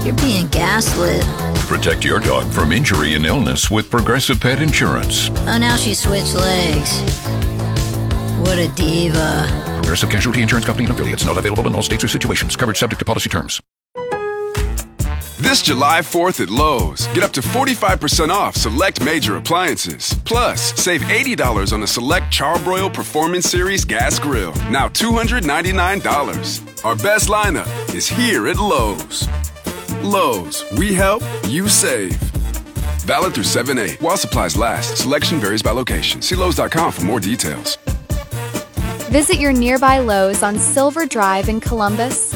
You're being gaslit. Protect your dog from injury and illness with Progressive Pet Insurance. Oh, now she switched legs. What a diva. Progressive Casualty Insurance Company and affiliates. Not available in all states or situations. Coverage subject to policy terms. This July 4th at Lowe's, get up to 45% off select major appliances. Plus, save $80 on a select Charbroil Performance Series gas grill. Now $299. Our best lineup is here at Lowe's. Lowe's, we help, you save. Valid through 7/8. While supplies last, selection varies by location. See Lowes.com for more details. Visit your nearby Lowe's on Silver Drive in Columbus.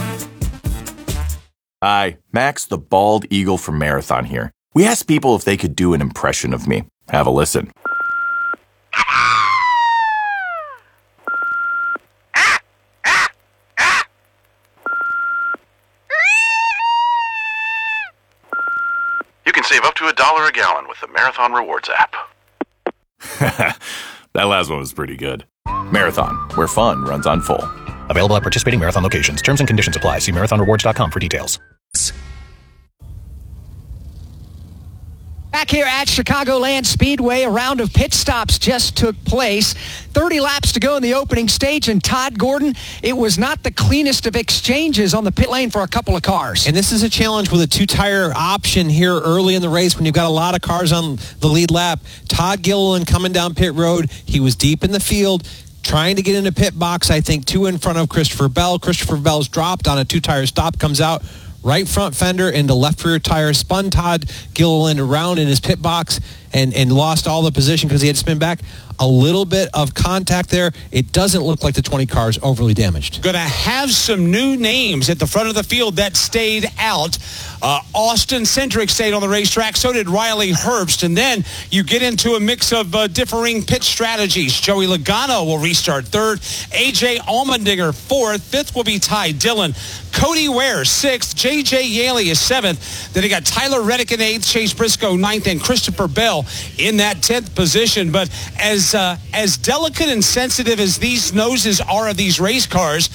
Hi, Max the Bald Eagle from Marathon here. We asked people if they could do an impression of me. Have a listen. You can save up to $1 a gallon with the Marathon Rewards app. That last one was pretty good. Marathon, where fun runs on full. Available at participating Marathon locations. Terms and conditions apply. See marathonrewards.com for details. Back here at Chicagoland Speedway, a round of pit stops just took place. 30 laps to go in the opening stage, and Todd Gordon, it was not the cleanest of exchanges on the pit lane for a couple of cars. And this is a challenge with a two-tire option here early in the race when you've got a lot of cars on the lead lap. Todd Gilliland coming down pit road. He was deep in the field, trying to get into pit box, I think, two in front of Christopher Bell. Christopher Bell's dropped on a two-tire stop, comes out, right front fender into left rear tire, spun Todd Gilliland around in his pit box and lost all the position because he had to spin back. A little bit of contact there. It doesn't look like the 20 car is overly damaged. Going to have some new names at the front of the field that stayed out. Austin Cindric stayed on the racetrack. So did Riley Herbst. And then you get into a mix of differing pit strategies. Joey Logano will restart third. A.J. Allmendinger fourth. Fifth will be Ty Dillon. Cody Ware sixth. J.J. Yaley is seventh. Then you got Tyler Reddick in eighth. Chase Briscoe ninth. And Christopher Bell in that 10th position. But as delicate and sensitive as these noses are of these race cars,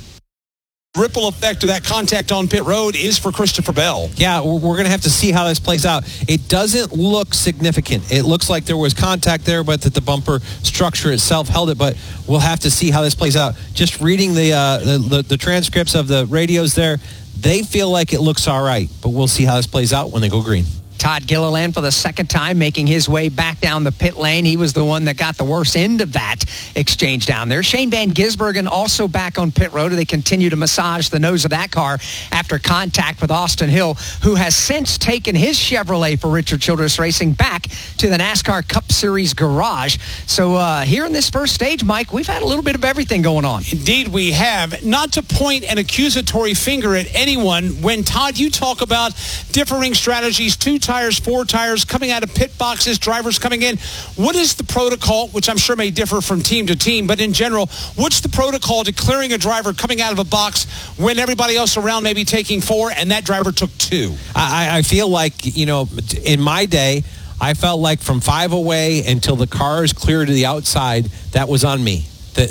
ripple effect of that contact on pit road is for Christopher Bell. Yeah, we're going to have to see how this plays out. It doesn't look significant. It looks like there was contact there, but that the bumper structure itself held it. But we'll have to see how this plays out. Just reading the transcripts of the radios there, they feel like it looks all right. But we'll see how this plays out when they go green. Todd Gilliland for the second time making his way back down the pit lane. He was the one that got the worst end of that exchange down there. Shane Van Gisbergen also back on pit road. They continue to massage the nose of that car after contact with Austin Hill, who has since taken his Chevrolet for Richard Childress Racing back to the NASCAR Cup Series garage. So here in this first stage, Mike, we've had a little bit of everything going on. Indeed, we have. Not to point an accusatory finger at anyone. When, Todd, you talk about differing strategies, two tires, four tires, coming out of pit boxes, drivers coming in, what is the protocol, which I'm sure may differ from team to team, but in general, what's the protocol to clearing a driver coming out of a box when everybody else around may be taking four and that driver took two? I feel like, in my day, I felt like from 5 away until the car is clear to the outside, that was on me.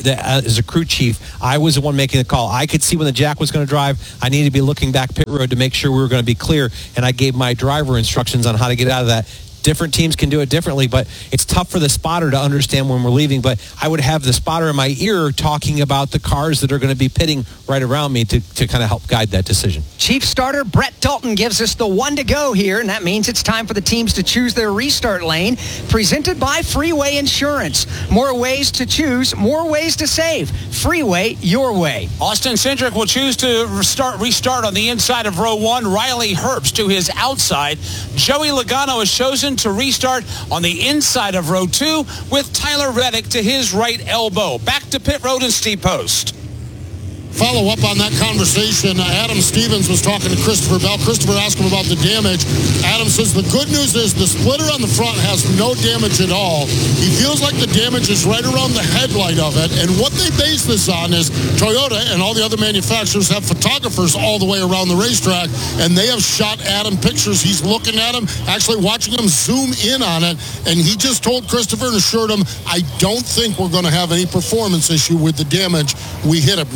As a crew chief, I was the one making the call. I could see when the jack was going to drive. I needed to be looking back pit road to make sure we were going to be clear, and I gave my driver instructions on how to get out of that. Different teams can do it differently, but it's tough for the spotter to understand when we're leaving. But I would have the spotter in my ear talking about the cars that are going to be pitting right around me to kind of help guide that decision. Chief starter Brett Dalton gives us the one to go here, and that means it's time for the teams to choose their restart lane. Presented by Freeway Insurance. More ways to choose, more ways to save. Freeway, your way. Austin Cindric will choose to restart on the inside of row one. Riley Herbst to his outside. Joey Logano has chosen to restart on the inside of row two with Tyler Reddick to his right elbow. Back to pit road and Steve Post. Follow up on that conversation. Adam Stevens was talking to Christopher Bell. Christopher asked him about the damage. Adam says the good news is the splitter on the front has no damage at all. He feels like the damage is right around the headlight of it. And what they base this on is Toyota and all the other manufacturers have photographers all the way around the racetrack, and they have shot Adam pictures. He's looking at him, actually watching him zoom in on it, and he just told Christopher and assured him, I don't think we're going to have any performance issue with the damage. We hit a really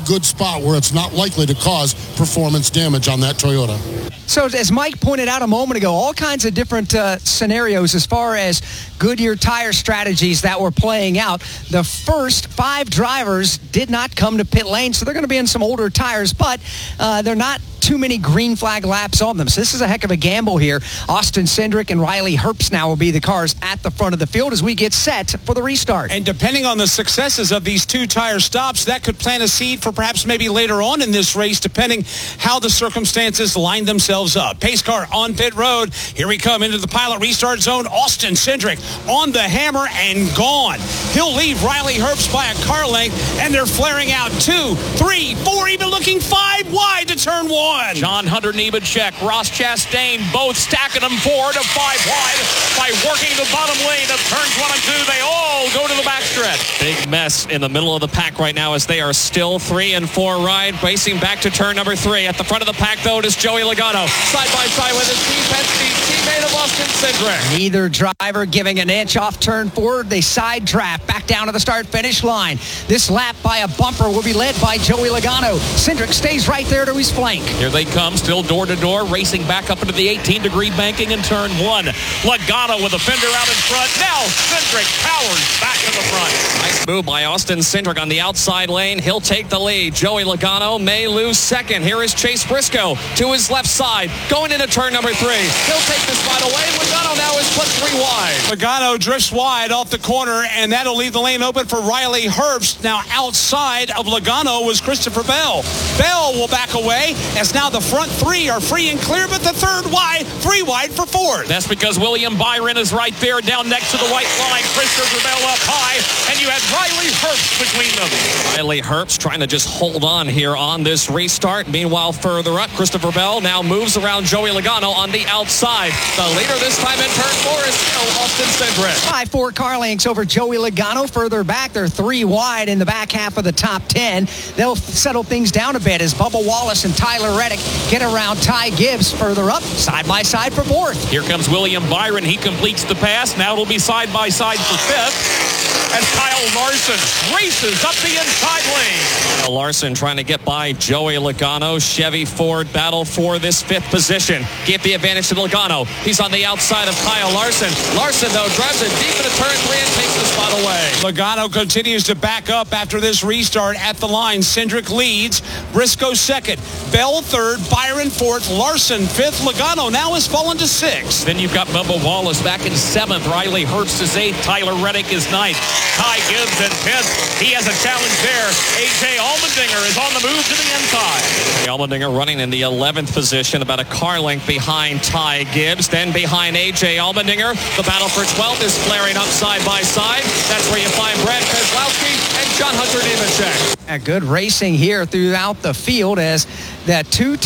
good spot where it's not likely to cause performance damage on that Toyota. So as Mike pointed out a moment ago, all kinds of different scenarios as far as Goodyear tire strategies that were playing out. The first 5 drivers did not come to pit lane, so they're going to be in some older tires, but they're not too many green flag laps on them. So this is a heck of a gamble here. Austin Cindric and Riley Herbst now will be the cars at the front of the field as we get set for the restart. And depending on the successes of these 2 tire stops, that could plant a seed for perhaps maybe later on in this race, depending how the circumstances line themselves up. Pace car on pit road. Here we come into the pilot restart zone. Austin Cindric on the hammer and gone. He'll leave Riley Herbst by a car length, and they're flaring out 2, 3, 4, even looking 5 wide to turn 1. John Hunter Nemechek, Ross Chastain, both stacking them 4 to 5 wide by working the bottom lane of turns 1 and 2. They all go to the backstretch. Big mess in the middle of the pack right now as they are still 3 and 4 wide, racing back to turn number 3. At the front of the pack, though, is Joey Logano, side by side with his Team Penske teammate of Austin Cindric. Neither driver giving an inch off turn 4. They side draft back down to the start-finish line. This lap by a bumper will be led by Joey Logano. Cindric stays right there to his flank. Here they come, still door-to-door, racing back up into the 18-degree banking in turn 1. Logano with a fender out in front. Now Cindric powers back in the front. Nice move by Austin Cindric on the outside lane. He'll take the lead. Joey Logano may lose second. Here is Chase Briscoe to his left side, going into turn number 3. He'll take the spot away. Logano now is split 3 wide. Logano drifts wide off the corner, and that'll leave the lane open for Riley Herbst. Now outside of Logano was Christopher Bell. Bell will back away as now the front 3 are free and clear, but the third wide, 3 wide for 4th. That's because William Byron is right there down next to the white line. Christopher Bell up high, and you had Riley Herbst between them. Riley Herbst trying to just hold on here on this restart. Meanwhile, further up, Christopher Bell now moves around Joey Logano on the outside. The leader this time in turn 4 is still Austin Cindric. 5-4 car lengths over Joey Logano. Further back, they're 3 wide in the back half of the top 10. They'll settle things down a bit as Bubba Wallace and Tyler Reddick get around Ty Gibbs further up, side by side for 4th. Here comes William Byron. He completes the pass. Now it'll be side by side for 5th. As Kyle Larson races up the inside lane. Kyle Larson trying to get by Joey Logano. Chevy Ford battle for this 5th position. Give the advantage to Logano. He's on the outside of Kyle Larson. Larson, though, drives it deep into turn 3 and takes the spot away. Logano continues to back up after this restart at the line. Cindric leads. Briscoe 2nd. Bell 3rd. Byron 4th. Larson 5th. Logano now has fallen to 6th. Then you've got Bubba Wallace back in 7th. Riley Herbst is 8th. Tyler Reddick is 9th. Ty Gibbs in 10th. He has a challenge there. A.J. Allmendinger is on the move to the inside. A.J. Allmendinger running in the 11th position, about a car length behind Ty Gibbs. Then behind A.J. Allmendinger, the battle for 12th is flaring up side by side. That's where you find Brad Keselowski and John Hunter Nemechek. Good racing here throughout the field as that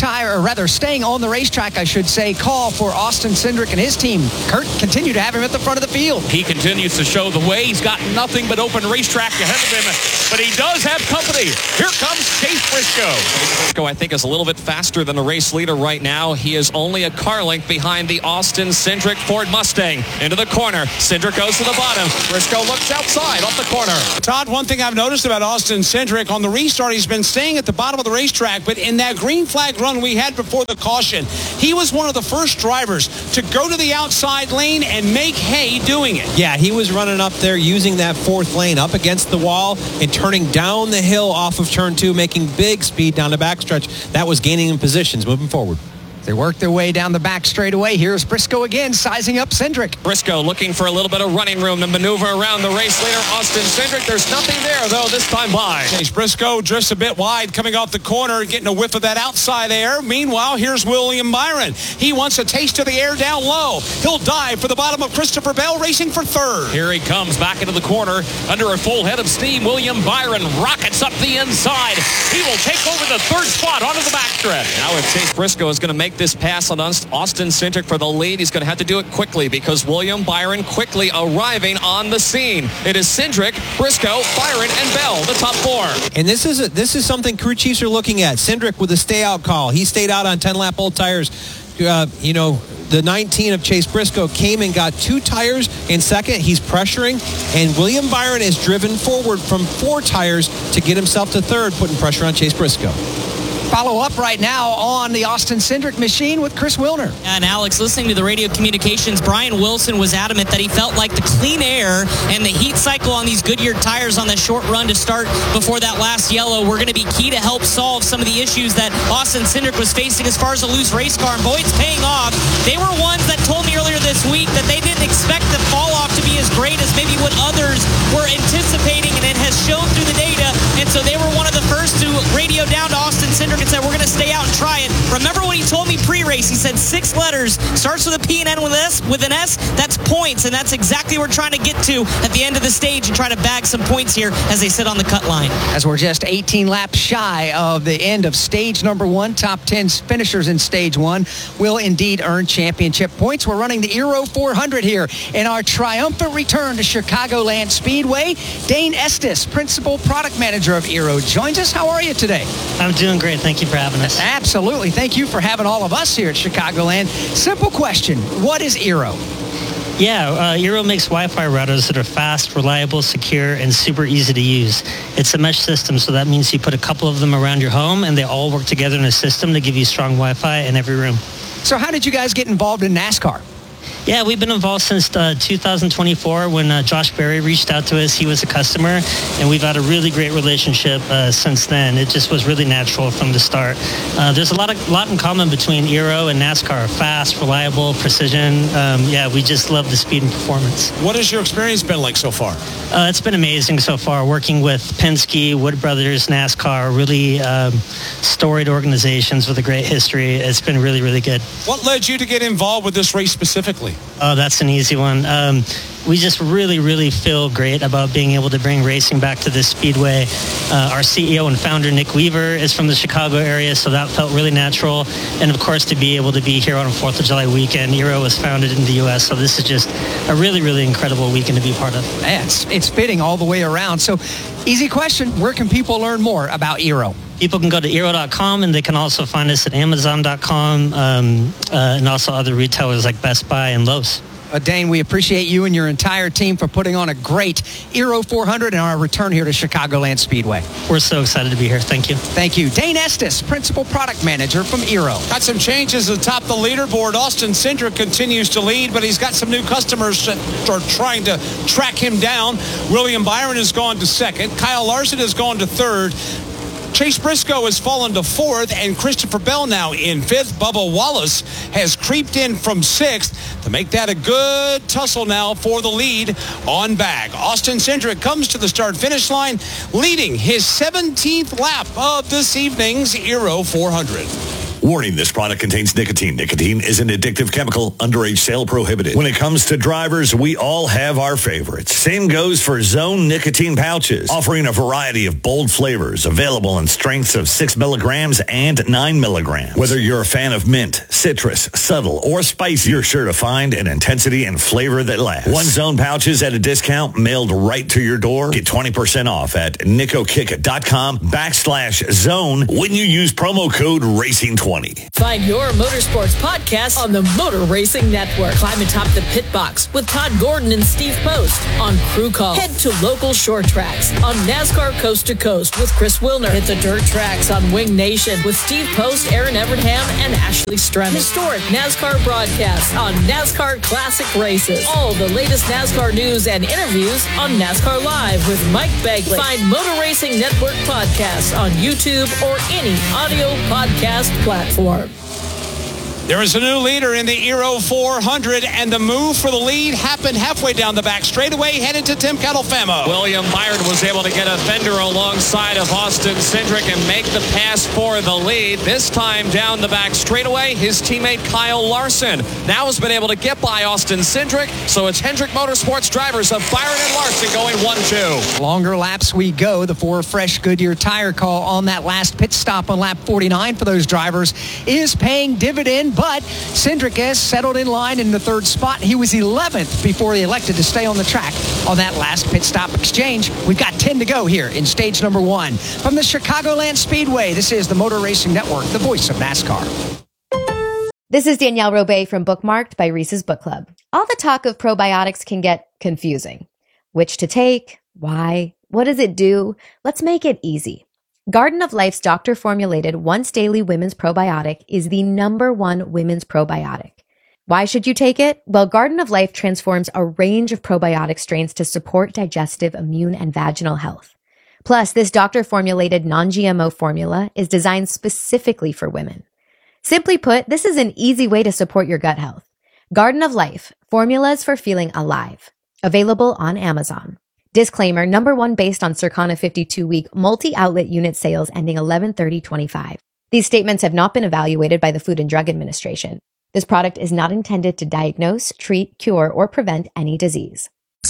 staying on the racetrack, I should say, call for Austin Cindric and his team. Kurt continue to have him at the front of the field. He continues to show the way. He's got nothing but open racetrack ahead of him, but he does have company. Here comes Chase Briscoe. Briscoe, I think, is a little bit faster than the race leader right now. He is only a car length behind the Austin Cindric Ford Mustang. Into the corner. Cindric goes to the bottom. Briscoe looks outside off the corner. Todd, one thing I've noticed about Austin Cindric on the restart, he's been staying at the bottom of the racetrack, but in that green flag run we had before the caution, he was one of the first drivers to go to the outside lane and make hay doing it. Yeah, he was running up there using that 4th lane up against the wall and turning down the hill off of turn 2, making big speed down the backstretch. That was gaining him positions moving forward. They work their way down the back straightaway. Here's Briscoe again, sizing up Cindric. Briscoe looking for a little bit of running room to maneuver around the race leader, Austin Cindric. There's nothing there, though, this time by. Chase Briscoe drifts a bit wide, coming off the corner, getting a whiff of that outside air. Meanwhile, here's William Byron. He wants a taste of the air down low. He'll dive for the bottom of Christopher Bell, racing for 3rd. Here he comes back into the corner. Under a full head of steam, William Byron rockets up the inside. He will take over the 3rd spot onto the backstretch. Now if Chase Briscoe is going to make this pass on Austin Cindric for the lead, he's going to have to do it quickly because William Byron quickly arriving on the scene. It is Cindric, Briscoe, Byron, and Bell, the top 4. And this is something crew chiefs are looking at. Cindric with a stay out call. He stayed out on 10-lap old tires. the 19 of Chase Briscoe came and got 2 tires in second. He's pressuring, and William Byron is driven forward from 4 tires to get himself to third, putting pressure on Chase Briscoe. Follow up right now on the Austin Cindric machine with Chris Wilner. And Alex, listening to the radio communications, Brian Wilson was adamant that he felt like the clean air and the heat cycle on these Goodyear tires on the short run to start before that last yellow were going to be key to help solve some of the issues that Austin Cindric was facing as far as a loose race car. And boy, it's paying off. They were ones that told me earlier this week that they didn't expect the fall off to be as great as maybe what others were anticipating, and it has shown through the data. And so they were one of the first to radio down to Austin Cindric and said, we're going to stay out and try it. Remember what he told me pre-race? He said 6 letters, starts with a P and N with an S. That's points, and that's exactly what we're trying to get to at the end of the stage and try to bag some points here as they sit on the cut line. As we're just 18 laps shy of the end of stage number 1, top 10 finishers in stage 1 will indeed earn championship points. We're running the Aero 400 here in our triumphant return to Chicagoland Speedway. Dane Estes, Principal Product Manager of Aero, joins us. How are you today? I'm doing great. Thank you for having us. Absolutely. Thank you for having all of us here at Chicagoland. Simple question. What is Aero? Yeah, Aero makes Wi-Fi routers that are fast, reliable, secure, and super easy to use. It's a mesh system, so that means you put a couple of them around your home, and they all work together in a system to give you strong Wi-Fi in every room. So how did you guys get involved in NASCAR? Yeah, we've been involved since 2024 when Josh Berry reached out to us. He was a customer, and we've had a really great relationship since then. It just was really natural from the start. There's a lot in common between Aero and NASCAR. Fast, reliable, precision. Yeah, we just love the speed and performance. What has your experience been like so far? It's been amazing so far, working with Penske, Wood Brothers, NASCAR, really storied organizations with a great history. It's been really, really good. What led you to get involved with this race specifically? Oh, that's an easy one. We just really, really feel great about being able to bring racing back to this speedway. Our CEO and founder, Nick Weaver, is from the Chicago area, so that felt really natural. And, of course, to be able to be here on a 4th of July weekend. Aero was founded in the U.S., so this is just a really, really incredible weekend to be part of. Yeah, it's fitting all the way around. So, easy question. Where can people learn more about Aero? People can go to Aero.com, and they can also find us at Amazon.com and also other retailers like Best Buy and Lowe's. Dane, we appreciate you and your entire team for putting on a great Aero 400 and our return here to Chicagoland Speedway. We're so excited to be here. Thank you. Thank you. Dane Estes, Principal Product Manager from Aero. Got some changes atop the leaderboard. Austin Cindric continues to lead, but he's got some new customers that are trying to track him down. William Byron has gone to second. Kyle Larson has gone to third. Chase Briscoe has fallen to 4th, and Christopher Bell now in 5th. Bubba Wallace has creeped in from 6th to make that a good tussle now for the lead on back. Austin Cindric comes to the start-finish line, leading his 17th lap of this evening's Aero 400. Warning, this product contains nicotine. Nicotine is an addictive chemical. Underage sale prohibited. When it comes to drivers, we all have our favorites. Same goes for Zone nicotine pouches, offering a variety of bold flavors, available in strengths of 6 milligrams and 9 milligrams. Whether you're a fan of mint, citrus, subtle, or spicy, you're sure to find an intensity and flavor that lasts. One Zone pouches at a discount mailed right to your door. Get 20% off at nicokick.com/zone when you use promo code RACING20. Find your motorsports podcast on the Motor Racing Network. Climb atop the pit box with Todd Gordon and Steve Post on Crew Call. Head to local short tracks on NASCAR Coast to Coast with Chris Wilner. Hit the dirt tracks on Wing Nation with Steve Post, Aaron Evernham, and Ashley Stremming. Historic NASCAR broadcasts on NASCAR Classic Races. All the latest NASCAR news and interviews on NASCAR Live with Mike Begley. Find Motor Racing Network podcasts on YouTube or any audio podcast platform. There is a new leader in the Aero 400, and the move for the lead happened halfway down the back straightaway, headed to Tim Catalfamo. William Byron was able to get a fender alongside of Austin Cindric and make the pass for the lead. This time down the back straightaway, his teammate Kyle Larson now has been able to get by Austin Cindric, so it's Hendrick Motorsports drivers of Byron and Larson going 1-2. Longer laps we go. The 4 fresh Goodyear tire call on that last pit stop on lap 49 for those drivers is paying dividend. But Cindric has settled in line in the 3rd spot. He was 11th before he elected to stay on the track on that last pit stop exchange. We've got 10 to go here in stage number 1. From the Chicagoland Speedway, this is the Motor Racing Network, the voice of NASCAR. This is Danielle Robay from Bookmarked by Reese's Book Club. All the talk of probiotics can get confusing. Which to take? Why? What does it do? Let's make it easy. Garden of Life's doctor-formulated once daily women's probiotic is the #1 women's probiotic. Why should you take it? Well, Garden of Life transforms a range of probiotic strains to support digestive, immune, and vaginal health. Plus, this doctor-formulated non-GMO formula is designed specifically for women. Simply put, this is an easy way to support your gut health. Garden of Life, formulas for feeling alive. Available on Amazon. Disclaimer, #1 based on Circana 52-week multi-outlet unit sales ending 11/30/25. These statements have not been evaluated by the Food and Drug Administration. This product is not intended to diagnose, treat, cure, or prevent any disease.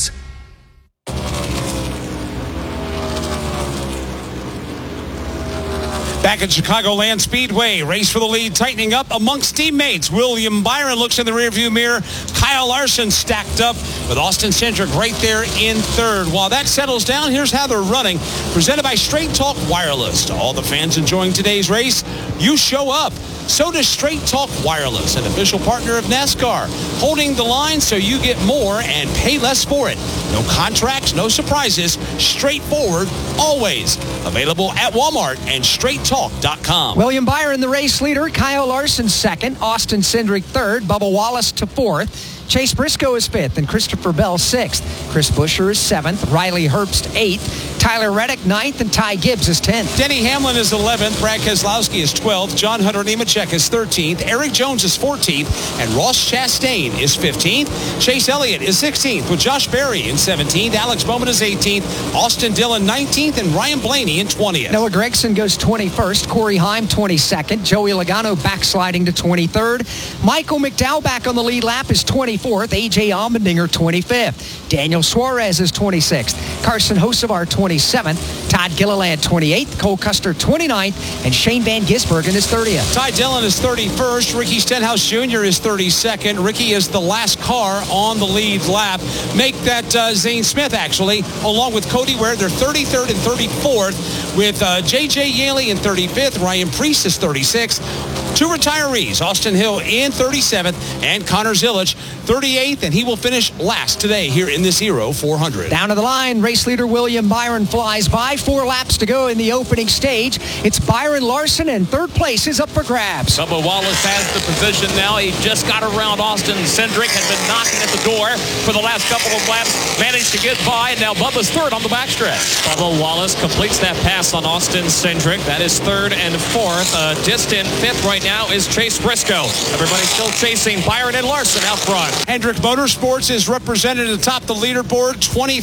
Back at Chicagoland Speedway, race for the lead tightening up amongst teammates. William Byron looks in the rearview mirror. Kyle Larson stacked up with Austin Cindric right there in third. While that settles down, here's how they're running. Presented by Straight Talk Wireless. To all the fans enjoying today's race, you show up. So does Straight Talk Wireless, an official partner of NASCAR. Holding the line so you get more and pay less for it. No contracts, no surprises. Straightforward, always. Available at Walmart and straighttalk.com. William Byron, the race leader. Kyle Larson second. Austin Cindric third. Bubba Wallace to fourth. Chase Briscoe is fifth and Christopher Bell sixth. Chris Buescher is seventh. Riley Herbst eighth. Tyler Reddick ninth and Ty Gibbs is 10th. Denny Hamlin is 11th. Brad Keselowski is 12th. John Hunter Nemechek is 13th. Eric Jones is 14th. And Ross Chastain is 15th. Chase Elliott is 16th with Josh Berry in 17th. Alex Bowman is 18th. Austin Dillon 19th. And Ryan Blaney in 20th. Noah Gragson goes 21st. Corey Heim 22nd. Joey Logano backsliding to 23rd. Michael McDowell back on the lead lap is 24th. A.J. Allmendinger 25th. Daniel Suarez is 26th. Carson Hocevar 27th. Todd Gilliland 28th. Cole Custer 29th. And Shane Van Gisbergen is 30th. Ty Dillon is 31st. Ricky Stenhouse Jr. is 32nd. Ricky is the last car on the lead lap. Make that Zane Smith, actually, along with Cody Ware. They're 33rd and 34th with J.J. Yaley in 35th. Ryan Preece is 36th. Two retirees, Austin Hill in 37th and Connor Zilic 38th, and he will finish last today here in this Hero 400. Down to the line, race leader William Byron flies by. 4 laps to go in the opening stage. It's Byron Larson, and third place is up for grabs. Bubba Wallace has the position now. He just got around Austin Cindric, had been knocking at the door for the last couple of laps, managed to get by, and now Bubba's third on the backstretch. Bubba Wallace completes that pass on Austin Cindric. That is third and fourth. Distant fifth right now is Chase Briscoe. Everybody still chasing Byron and Larson out front. Hendrick Motorsports is represented atop the leaderboard.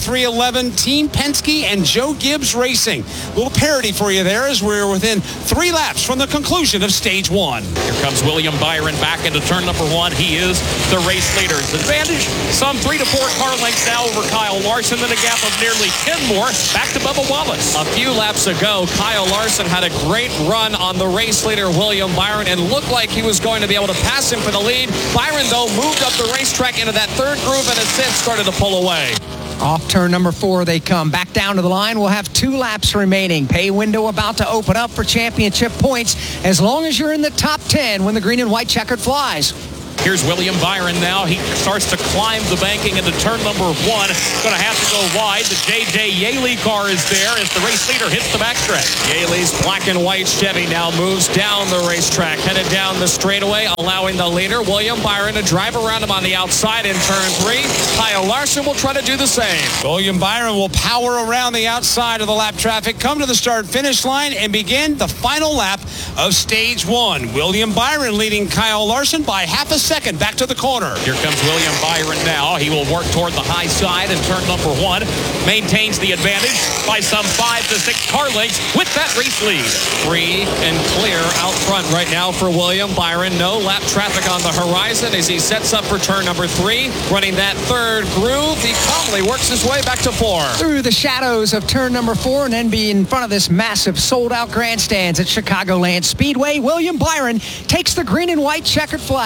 2311 Team Penske and Joe Gibbs Racing. A little parity for you there as we're within 3 laps from the conclusion of stage 1. Here comes William Byron back into turn number 1. He is the race leader's advantage. Some 3 to 4 car lengths now over Kyle Larson, then a gap of nearly 10 more back to Bubba Wallace. A few laps ago, Kyle Larson had a great run on the race leader William Byron and looked like he was going to be able to pass him for the lead. Byron, though, moved up the racetrack into that third groove and has since started to pull away. Off turn number 4 they come. Back down to the line. We'll have 2 laps remaining. Pay window about to open up for championship points as long as you're in the top 10 when the green and white checkered flies. Here's William Byron now. He starts to climb the banking into turn number 1. Going to have to go wide. The J.J. Yaley car is there as the race leader hits the backstretch. Yaley's black and white Chevy now moves down the racetrack, headed down the straightaway, allowing the leader, William Byron, to drive around him on the outside in turn 3. Kyle Larson will try to do the same. William Byron will power around the outside of the lap traffic, come to the start-finish line, and begin the final lap of stage 1. William Byron leading Kyle Larson by half a second back to the corner. Here comes William Byron now. He will work toward the high side in turn number 1. Maintains the advantage by some 5 to 6 car lengths with that race lead. Free and clear out front right now for William Byron. No lap traffic on the horizon as he sets up for turn number 3. Running that third groove, he calmly works his way back to 4. Through the shadows of turn number 4 and then be in front of this massive sold-out grandstands at Chicagoland Speedway, William Byron takes the green and white checkered flag from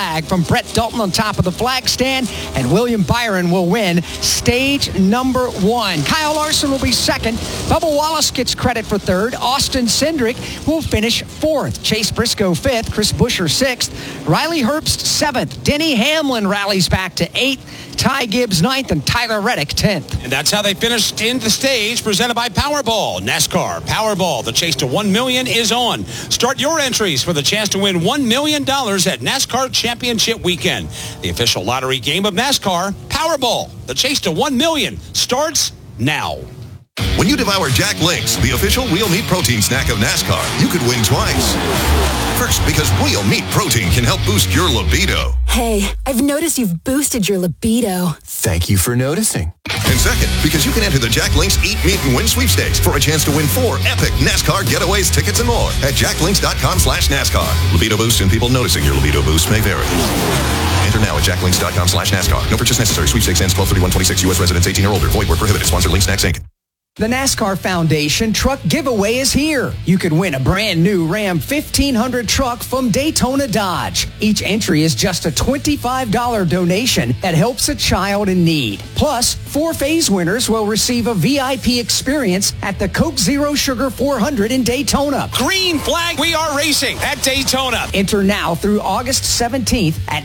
Brett Dalton on top of the flag stand, and William Byron will win stage number 1. Kyle Larson will be second. Bubba Wallace gets credit for third. Austin Cindric will finish 4th. Chase Briscoe 5th. Chris Buescher 6th. Riley Herbst 7th. Denny Hamlin rallies back to 8th. Ty Gibbs 9th and Tyler Reddick 10th. And that's how they finished in the stage, presented by Powerball. NASCAR Powerball. The chase to $1 million is on. Start your entries for the chance to win $1 million at NASCAR Championship Weekend. The official lottery game of NASCAR, Powerball. The chase to $1 million starts now. When you devour Jack Links, the official wheel meat protein snack of NASCAR, you could win twice. First, because wheel meat protein can help boost your libido. Hey, I've noticed you've boosted your libido. Thank you for noticing. And second, because you can enter the Jack Links Eat, Meet, and Win sweepstakes for a chance to win 4 epic NASCAR getaways, tickets, and more at jacklinks.com/NASCAR. Libido boost and people noticing your libido boost may vary. Enter now at jacklinks.com/NASCAR. No purchase necessary. Sweepstakes ends 12/31/26. U.S. residents 18 or older. Void where prohibited. Sponsor Link Snacks Inc. The NASCAR Foundation truck giveaway is here. You can win a brand new Ram 1500 truck from Daytona Dodge. Each entry is just a $25 donation that helps a child in need. Plus, 4 phase winners will receive a VIP experience at the Coke Zero Sugar 400 in Daytona. Green flag, we are racing at Daytona. Enter now through August 17th at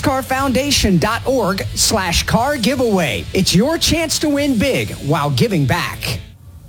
NASCARFoundation.org/car giveaway. It's your chance to win big while giving back.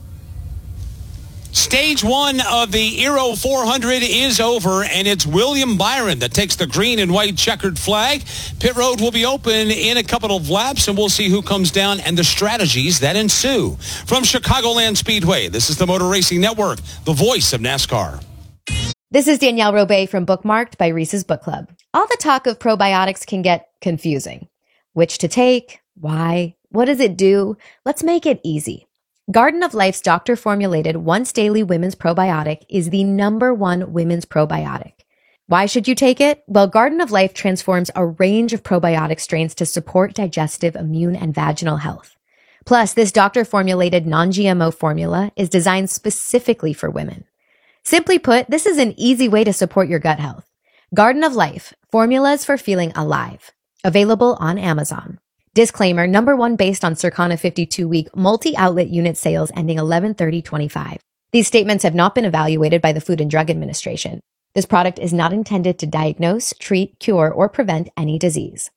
Stage 1 of the Aero 400 is over, and it's William Byron that takes the green and white checkered flag. Pit road will be open in a couple of laps, and we'll see who comes down and the strategies that ensue. From Chicagoland Speedway, this is the Motor Racing Network, the voice of NASCAR. This is Danielle Robay from Bookmarked by Reese's Book Club. All the talk of probiotics can get confusing. Which to take? Why? What does it do? Let's make it easy. Garden of Life's doctor-formulated once-daily women's probiotic is the #1 women's probiotic. Why should you take it? Well, Garden of Life transforms a range of probiotic strains to support digestive, immune, and vaginal health. Plus, this doctor-formulated non-GMO formula is designed specifically for women. Simply put, this is an easy way to support your gut health. Garden of Life, formulas for feeling alive. Available on Amazon. Disclaimer, #1 based on Circana 52-week multi-outlet unit sales ending 11/30/25. These statements have not been evaluated by the Food and Drug Administration. This product is not intended to diagnose, treat, cure, or prevent any disease.